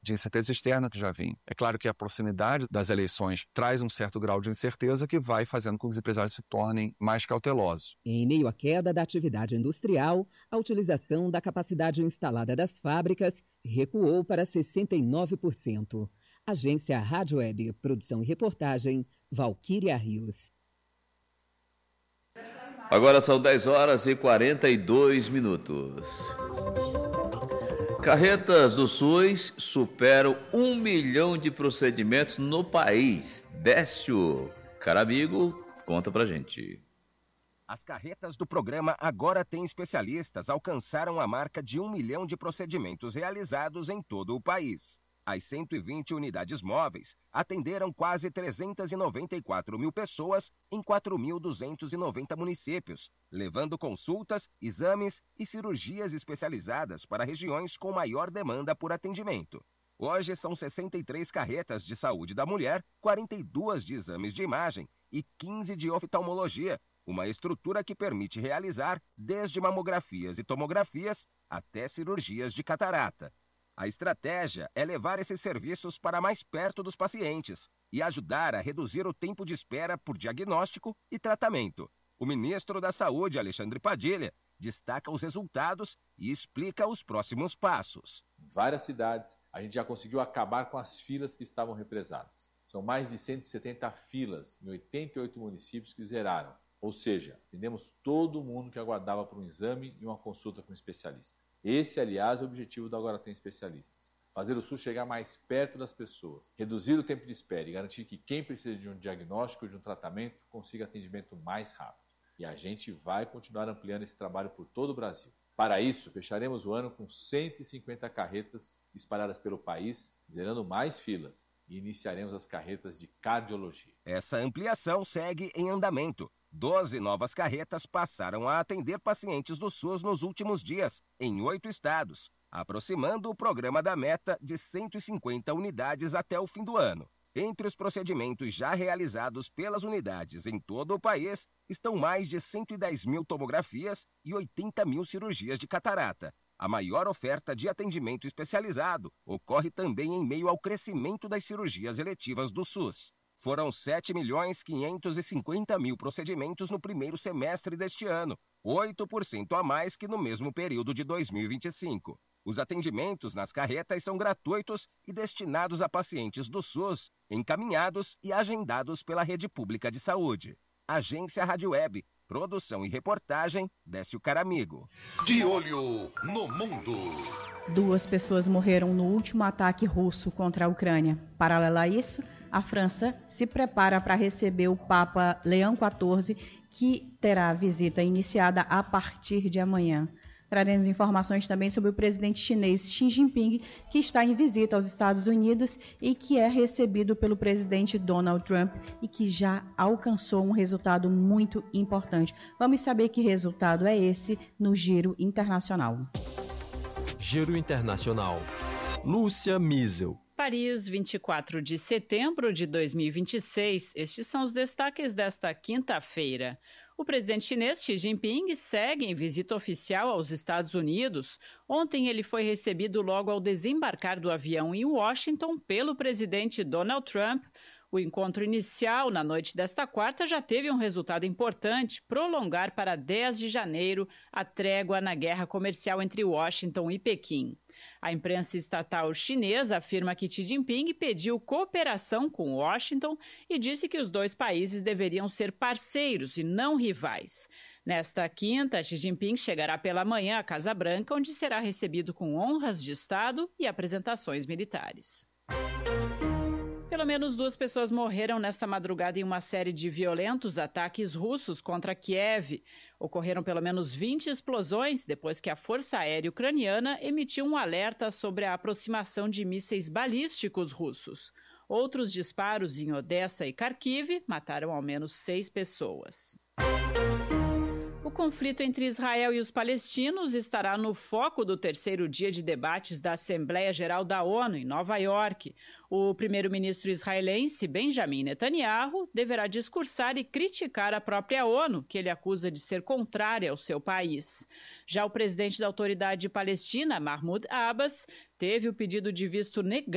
de incerteza externa que já vinha. É claro que a proximidade das eleições traz um certo grau de incerteza que vai fazendo com que os empresários se tornem mais cautelosos. Em meio à queda da atividade industrial, a utilização da capacidade instalada das fábricas recuou para 69%. Agência Rádio Web, produção e reportagem, Valquíria Rios. Agora são 10h42. Carretas do SUS superam 1 milhão de procedimentos no país. Décio Caramigo conta pra gente. As carretas do programa Agora Tem Especialistas alcançaram a marca de 1 milhão de procedimentos realizados em todo o país. As 120 unidades móveis atenderam quase 394 mil pessoas em 4.290 municípios, levando consultas, exames e cirurgias especializadas para regiões com maior demanda por atendimento. Hoje são 63 carretas de saúde da mulher, 42 de exames de imagem e 15 de oftalmologia, uma estrutura que permite realizar desde mamografias e tomografias até cirurgias de catarata. A estratégia é levar esses serviços para mais perto dos pacientes e ajudar a reduzir o tempo de espera por diagnóstico e tratamento. O ministro da Saúde, Alexandre Padilha, destaca os resultados e explica os próximos passos. Em várias cidades, a gente já conseguiu acabar com as filas que estavam represadas. São mais de 170 filas em 88 municípios que zeraram. Ou seja, atendemos todo mundo que aguardava por um exame e uma consulta com um especialista. Esse, aliás, é o objetivo do Agora Tem Especialistas. Fazer o SUS chegar mais perto das pessoas, reduzir o tempo de espera e garantir que quem precisa de um diagnóstico ou de um tratamento consiga atendimento mais rápido. E a gente vai continuar ampliando esse trabalho por todo o Brasil. Para isso, fecharemos o ano com 150 carretas espalhadas pelo país, zerando mais filas, e iniciaremos as carretas de cardiologia. Essa ampliação segue em andamento. 12 novas carretas passaram a atender pacientes do SUS nos últimos dias, em 8 estados, aproximando o programa da meta de 150 unidades até o fim do ano. Entre os procedimentos já realizados pelas unidades em todo o país, estão mais de 110 mil tomografias e 80 mil cirurgias de catarata. A maior oferta de atendimento especializado ocorre também em meio ao crescimento das cirurgias eletivas do SUS. Foram 7.550.000 procedimentos no primeiro semestre deste ano, 8% a mais que no mesmo período de 2025. Os atendimentos nas carretas são gratuitos e destinados a pacientes do SUS, encaminhados e agendados pela Rede Pública de Saúde. Agência Rádio Web, produção e reportagem, Décio Caramigo. De olho no mundo. 2 pessoas morreram no último ataque russo contra a Ucrânia. Paralelo a isso, a França se prepara para receber o Papa Leão XIV, que terá a visita iniciada a partir de amanhã. Traremos informações também sobre o presidente chinês Xi Jinping, que está em visita aos Estados Unidos e que é recebido pelo presidente Donald Trump e que já alcançou um resultado muito importante. Vamos saber que resultado é esse no Giro Internacional. Giro Internacional. Lúcia Miesel. Paris, 24 de setembro de 2026. Estes são os destaques desta quinta-feira. O presidente chinês Xi Jinping segue em visita oficial aos Estados Unidos. Ontem ele foi recebido logo ao desembarcar do avião em Washington pelo presidente Donald Trump. O encontro inicial, na noite desta quarta, já teve um resultado importante: prolongar para 10 de janeiro a trégua na guerra comercial entre Washington e Pequim. A imprensa estatal chinesa afirma que Xi Jinping pediu cooperação com Washington e disse que os dois países deveriam ser parceiros e não rivais. Nesta quinta, Xi Jinping chegará pela manhã à Casa Branca, onde será recebido com honras de Estado e apresentações militares. Pelo menos 2 pessoas morreram nesta madrugada em uma série de violentos ataques russos contra Kiev. Ocorreram pelo menos 20 explosões depois que a Força Aérea Ucraniana emitiu um alerta sobre a aproximação de mísseis balísticos russos. Outros disparos em Odessa e Kharkiv mataram ao menos 6 pessoas. O conflito entre Israel e os palestinos estará no foco do terceiro dia de debates da Assembleia Geral da ONU, em Nova York. O primeiro-ministro israelense, Benjamin Netanyahu, deverá discursar e criticar a própria ONU, que ele acusa de ser contrária ao seu país. Já o presidente da Autoridade Palestina, Mahmoud Abbas, teve o pedido de visto negado